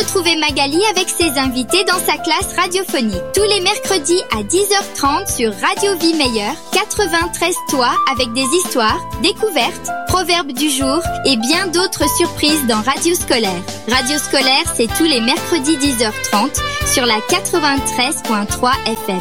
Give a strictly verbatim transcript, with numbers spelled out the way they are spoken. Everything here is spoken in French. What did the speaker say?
Retrouvez Magali avec ses invités dans sa classe radiophonique. Tous les mercredis à dix heures trente sur Radio Vie Meilleure, quatre-vingt-treize Toits, avec des histoires, découvertes, proverbes du jour et bien d'autres surprises dans Radio Scolaire. Radio Scolaire, c'est tous les mercredis dix heures trente sur la quatre-vingt-treize virgule trois F M.